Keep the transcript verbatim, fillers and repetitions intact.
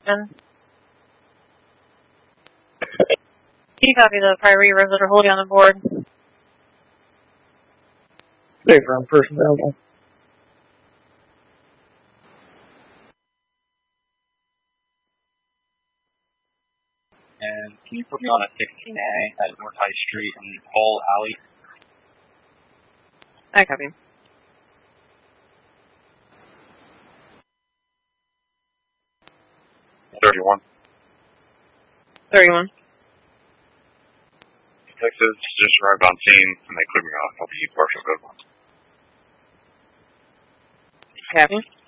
Richmond. Can you copy the priority rows that are holding on the board? Safe room, first available. And can you put me on a sixteen A at North High Street and Hall Alley? I copy. thirty-one. thirty-one. Texas just arrived on scene and they cleared me off. I'll be partial good one. Copy.